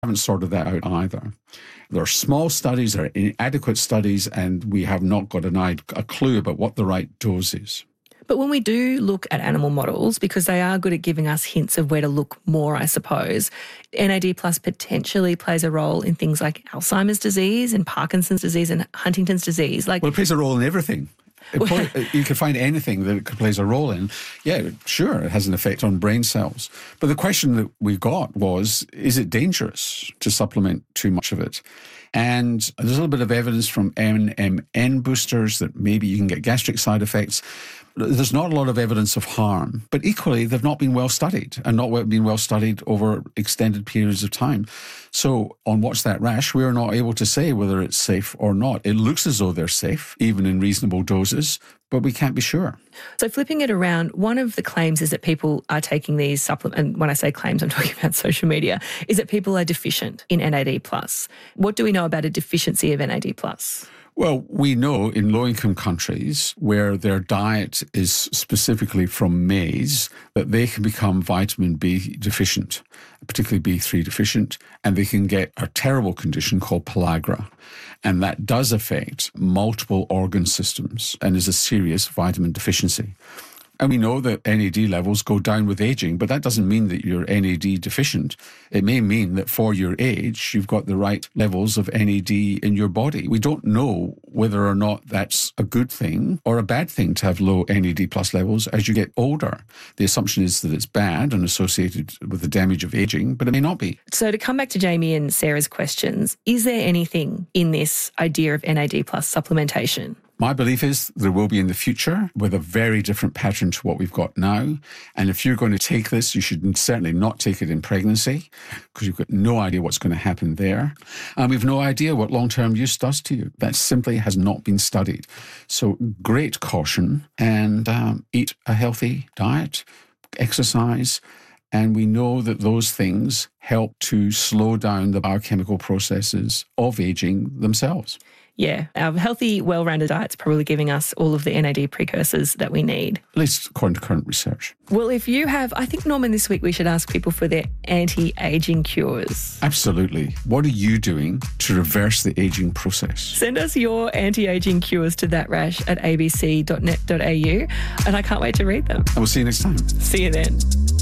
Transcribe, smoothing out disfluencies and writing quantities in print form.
haven't sorted that out either. There are small studies, there are inadequate studies, and we have not got a clue about what the right dose is. But when we do look at animal models, because they are good at giving us hints of where to look more, I suppose, NAD+ potentially plays a role in things like Alzheimer's disease and Parkinson's disease and Huntington's disease. Well, it plays a role in everything. You can find anything that it plays a role in. Yeah, sure, it has an effect on brain cells. But the question that we got was, is it dangerous to supplement too much of it? And there's a little bit of evidence from NMN boosters that maybe you can get gastric side effects. There's not a lot of evidence of harm, but equally they've not been well studied and not been well studied over extended periods of time. So on Watch That Rash, we're not able to say whether it's safe or not. It looks as though they're safe, even in reasonable doses, but we can't be sure. So flipping it around, one of the claims is that people are taking these supplements, and when I say claims, I'm talking about social media, is that people are deficient in NAD+. What do we know about a deficiency of NAD+? Well, we know in low-income countries where their diet is specifically from maize that they can become vitamin B deficient, particularly B3 deficient, and they can get a terrible condition called pellagra. And that does affect multiple organ systems and is a serious vitamin deficiency. And we know that NAD levels go down with aging, but that doesn't mean that you're NAD deficient. It may mean that for your age, you've got the right levels of NAD in your body. We don't know whether or not that's a good thing or a bad thing to have low NAD+ levels as you get older. The assumption is that it's bad and associated with the damage of aging, but it may not be. So to come back to Jamie and Sarah's questions, is there anything in this idea of NAD+ supplementation? My belief is there will be in the future with a very different pattern to what we've got now. And if you're going to take this, you should certainly not take it in pregnancy because you've got no idea what's going to happen there. And we've no idea what long-term use does to you. That simply has not been studied. So great caution and eat a healthy diet, exercise, and we know that those things help to slow down the biochemical processes of aging themselves. Yeah, our healthy, well-rounded diet's probably giving us all of the NAD precursors that we need. At least according to current research. Well, if you have, I think, Norman, this week we should ask people for their anti-aging cures. Absolutely. What are you doing to reverse the aging process? Send us your anti-aging cures to thatrash@abc.net.au, and I can't wait to read them. And we'll see you next time. See you then.